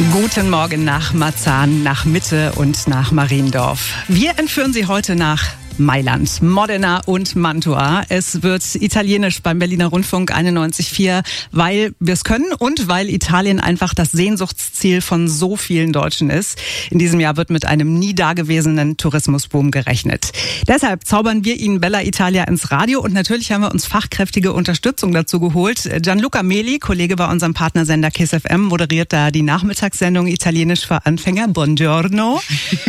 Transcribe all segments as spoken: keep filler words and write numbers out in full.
Guten Morgen nach Marzahn, nach Mitte und nach Mariendorf. Wir entführen Sie heute nach Mailand, Modena und Mantua. Es wird italienisch beim Berliner Rundfunk einundneunzig Komma vier, weil wir es können und weil Italien einfach das Sehnsuchtsziel von so vielen Deutschen ist. In diesem Jahr wird mit einem nie dagewesenen Tourismusboom gerechnet. Deshalb zaubern wir Ihnen Bella Italia ins Radio und natürlich haben wir uns fachkräftige Unterstützung dazu geholt. Gianluca Meli, Kollege bei unserem Partnersender Kiss F M, moderiert da die Nachmittagssendung Italienisch für Anfänger. Buongiorno.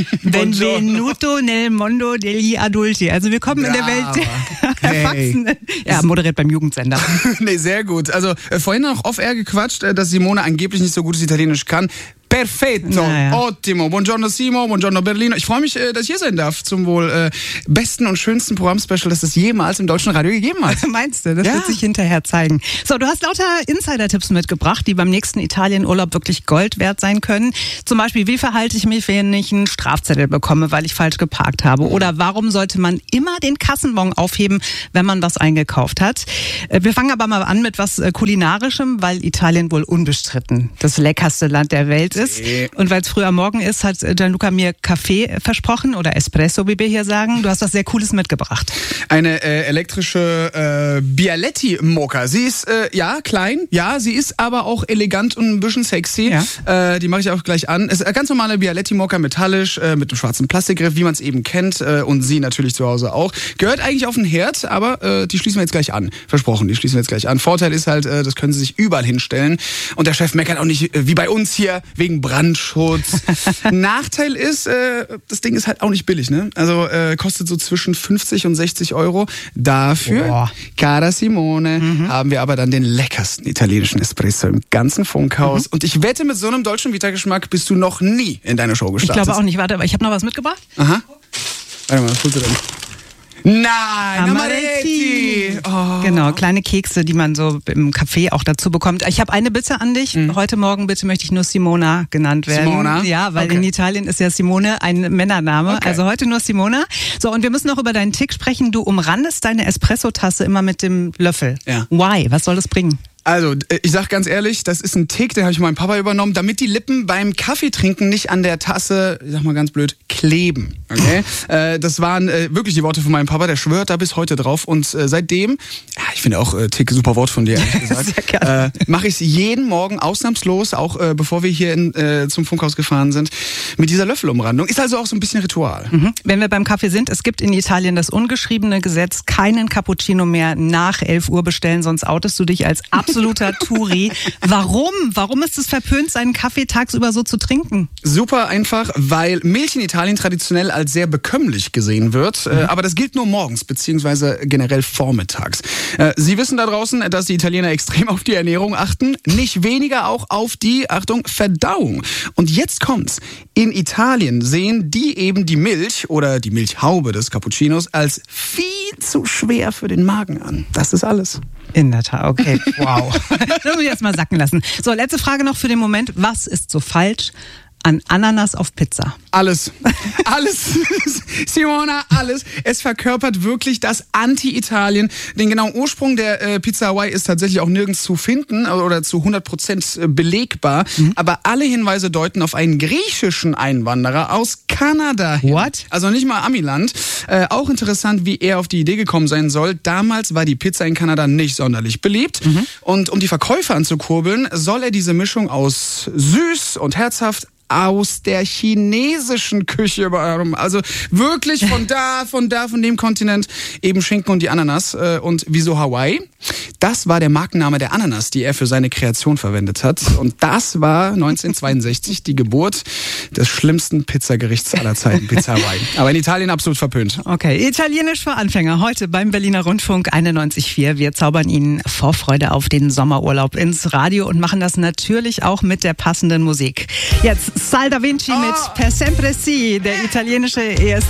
Benvenuto nel mondo degli adulti. Also willkommen in der Welt der Erwachsenen. Ja, moderiert beim Jugendsender. Nee, sehr gut. Also äh, vorhin noch off-air gequatscht, äh, dass Simone angeblich nicht so gutes Italienisch kann. Perfetto, naja. Ottimo, buongiorno Simo, buongiorno Berlino. Ich freue mich, dass ich hier sein darf zum wohl äh, besten und schönsten Programmspecial, das es jemals im deutschen Radio gegeben hat. Meinst du? Das Ja. wird sich hinterher zeigen. So, du hast lauter Insider-Tipps mitgebracht, die beim nächsten Italienurlaub wirklich Gold wert sein können. Zum Beispiel, wie verhalte ich mich, wenn ich einen Strafzettel bekomme, weil ich falsch geparkt habe? Oder warum sollte man immer den Kassenbon aufheben, wenn man was eingekauft hat? Wir fangen aber mal an mit was Kulinarischem, weil Italien wohl unbestritten das leckerste Land der Welt ist. Und weil es früher Morgen ist, hat Gianluca mir Kaffee versprochen oder Espresso, wie wir hier sagen. Du hast was sehr Cooles mitgebracht. Eine äh, elektrische äh, Bialetti-Moka. Sie ist, äh, ja, klein, ja, sie ist aber auch elegant und ein bisschen sexy. Ja. Äh, die mache ich auch gleich an. Es ist eine ganz normale Bialetti-Moka, metallisch, äh, mit einem schwarzen Plastikgriff, wie man es eben kennt. Äh, und sie natürlich zu Hause auch. Gehört eigentlich auf den Herd, aber äh, die schließen wir jetzt gleich an. Versprochen, die schließen wir jetzt gleich an. Vorteil ist halt, äh, das können Sie sich überall hinstellen. Und der Chef meckert auch nicht, äh, wie bei uns hier, wegen Brandschutz. Nachteil ist, äh, das Ding ist halt auch nicht billig, ne? Also äh, kostet so zwischen fünfzig und sechzig Euro. Dafür, Boah. cara Simone, mhm. haben wir aber dann den leckersten italienischen Espresso im ganzen Funkhaus. Mhm. Und ich wette, mit so einem deutschen Vita-Geschmack bist du noch nie in deiner Show gestartet. Ich glaube auch nicht. Warte, aber ich habe noch was mitgebracht. Aha. Warte mal, was holst du denn? Nein, Amaretti. Amaretti. Oh. Genau, kleine Kekse, die man so im Café auch dazu bekommt. Ich habe eine Bitte an dich. Mhm. Heute Morgen bitte möchte ich nur Simona genannt werden. Simona? Ja, weil okay. in Italien ist ja Simone ein Männername. Okay. Also heute nur Simona. So, und wir müssen noch über deinen Tick sprechen. Du umrandest deine Espresso-Tasse immer mit dem Löffel. Ja. Why? Was soll das bringen? Also, ich sag ganz ehrlich, das ist ein Tick, den habe ich meinem Papa übernommen, damit die Lippen beim Kaffeetrinken nicht an der Tasse, ich sag mal ganz blöd, kleben. Okay? äh, das waren äh, wirklich die Worte von meinem Papa, der schwört da bis heute drauf. Und äh, seitdem, ja, ich finde auch äh, Tick, super Wort von dir, ehrlich gesagt, Sehr gerne. äh, mache ich es jeden Morgen ausnahmslos, auch äh, bevor wir hier in, äh, zum Funkhaus gefahren sind, mit dieser Löffelumrandung. Ist also auch so ein bisschen Ritual. Mhm. Wenn wir beim Kaffee sind, es gibt in Italien das ungeschriebene Gesetz, keinen Cappuccino mehr nach elf Uhr bestellen, sonst outest du dich als absoluter Touri. Warum? Warum ist es verpönt, seinen Kaffee tagsüber so zu trinken? Super einfach, weil Milch in Italien traditionell als sehr bekömmlich gesehen wird. Mhm. Aber das gilt nur morgens, beziehungsweise generell vormittags. Sie wissen da draußen, dass die Italiener extrem auf die Ernährung achten. Nicht weniger auch auf die, Achtung, Verdauung. Und jetzt kommt's. In Italien sehen die eben die Milch oder die Milchhaube des Cappuccinos als viel zu schwer für den Magen an. Das ist alles. In der Tat, okay. Wow. Das muss ich jetzt mal sacken lassen. So, letzte Frage noch für den Moment. Was ist so falsch an Ananas auf Pizza? Alles. Alles. Simona, alles. Es verkörpert wirklich das Anti-Italien. Den genauen Ursprung der äh, Pizza Hawaii ist tatsächlich auch nirgends zu finden oder zu hundert Prozent belegbar. Mhm. Aber alle Hinweise deuten auf einen griechischen Einwanderer aus Kanada hin. What? Also nicht mal Amiland. Äh, auch interessant, wie er auf die Idee gekommen sein soll. Damals war die Pizza in Kanada nicht sonderlich beliebt. Mhm. Und um die Verkäufer anzukurbeln, soll er diese Mischung aus süß und herzhaft aus der chinesischen Küche, also wirklich von da, von da, von dem Kontinent, eben Schinken und die Ananas. Und wieso Hawaii? Das war der Markenname der Ananas, die er für seine Kreation verwendet hat. Und das war neunzehnhundertzweiundsechzig die Geburt des schlimmsten Pizzagerichts aller Zeiten, Pizza Hawaii. Aber in Italien absolut verpönt. Okay, Italienisch für Anfänger. Heute beim Berliner Rundfunk einundneunzig Komma vier. Wir zaubern Ihnen Vorfreude auf den Sommerurlaub ins Radio und machen das natürlich auch mit der passenden Musik. Jetzt Sal Da Vinci mit Per Sempre Si, der italienische E S